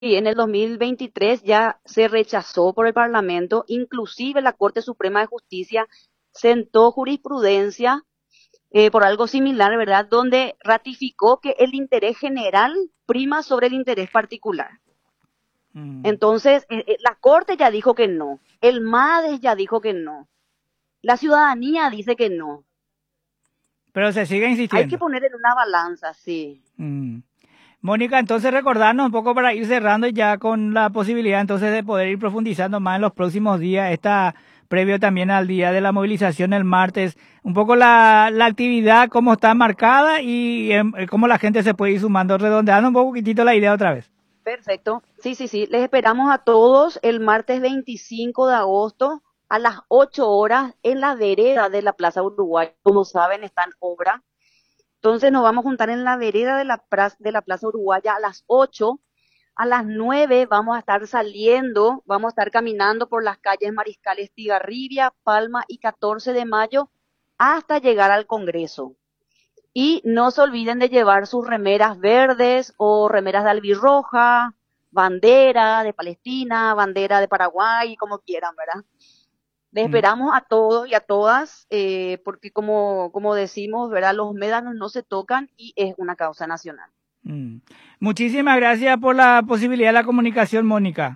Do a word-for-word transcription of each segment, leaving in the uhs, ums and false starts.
Y en el dos mil veintitrés ya se rechazó por el Parlamento, inclusive la Corte Suprema de Justicia sentó jurisprudencia eh, por algo similar, ¿verdad? Donde ratificó que el interés general prima sobre el interés particular. Mm. Entonces, eh, eh, la Corte ya dijo que no, el MADES ya dijo que no, la ciudadanía dice que no. Pero se sigue Hay que insistiendo. poner en una balanza, sí. Mm. Mónica, entonces recordarnos un poco para ir cerrando ya con la posibilidad entonces de poder ir profundizando más en los próximos días, esta previo también al día de la movilización el martes, un poco la, la actividad, cómo está marcada y eh, cómo la gente se puede ir sumando, redondeando un poquitito la idea otra vez. Perfecto. Sí, sí, sí. Les esperamos a todos el martes veinticinco de agosto a las ocho horas en la vereda de la Plaza Uruguay. Como saben, está en obra. Entonces nos vamos a juntar en la vereda de la, pra- de la Plaza Uruguaya a las ocho. A las nueve vamos a estar saliendo, vamos a estar caminando por las calles Mariscal Estigarribia, Palma y catorce de mayo hasta llegar al Congreso. Y no se olviden de llevar sus remeras verdes o remeras de albirroja, bandera de Palestina, bandera de Paraguay, como quieran, ¿verdad? Les Mm, esperamos a todos y a todas, eh, porque como, como decimos, ¿verdad? Los médanos no se tocan y es una causa nacional. mm. Muchísimas gracias por la posibilidad de la comunicación, Mónica.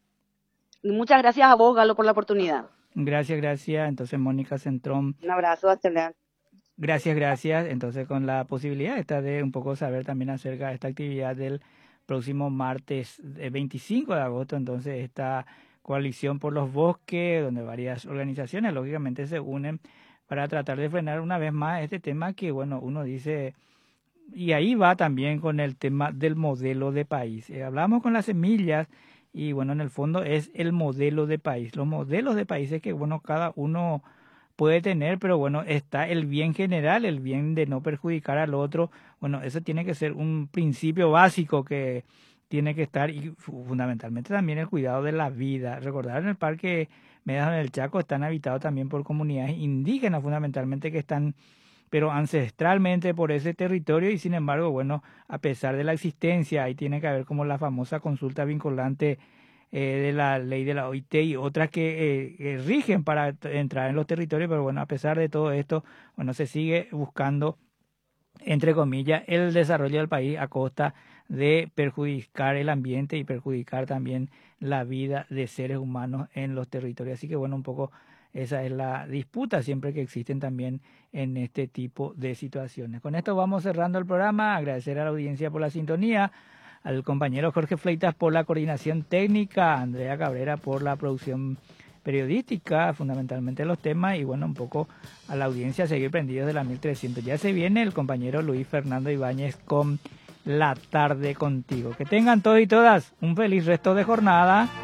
Y muchas gracias a vos, Galo, por la oportunidad. Gracias, gracias. Entonces, Mónica Centrón. Un abrazo, hasta luego. Gracias, gracias. Entonces, con la posibilidad esta de un poco saber también acerca de esta actividad del próximo martes eh, veinticinco de agosto, entonces esta coalición por los bosques, donde varias organizaciones lógicamente se unen para tratar de frenar una vez más este tema que, bueno, uno dice, y ahí va también con el tema del modelo de país. Eh, hablamos con las semillas y, bueno, en el fondo es el modelo de país. Los modelos de países que, bueno, cada uno puede tener, pero bueno, está el bien general, el bien de no perjudicar al otro. Bueno, eso tiene que ser un principio básico que tiene que estar y fundamentalmente también el cuidado de la vida. Recordar en el Parque Medas del Chaco están habitados también por comunidades indígenas fundamentalmente que están pero ancestralmente por ese territorio y sin embargo, bueno, a pesar de la existencia, ahí tiene que haber como la famosa consulta vinculante eh, de la ley de la O I T y otras que eh, eh, rigen para entrar en los territorios, pero bueno, a pesar de todo esto, bueno, se sigue buscando, entre comillas, el desarrollo del país a costa de perjudicar el ambiente y perjudicar también la vida de seres humanos en los territorios. Así que bueno, un poco esa es la disputa siempre que existen también en este tipo de situaciones. Con esto vamos cerrando el programa, agradecer a la audiencia por la sintonía, al compañero Jorge Fleitas por la coordinación técnica, a Andrea Cabrera por la producción periodística, fundamentalmente los temas, y bueno, un poco a la audiencia seguir prendidos de la mil trescientos. Ya se viene el compañero Luis Fernando Ibáñez con La Tarde Contigo. Que tengan todos y todas un feliz resto de jornada.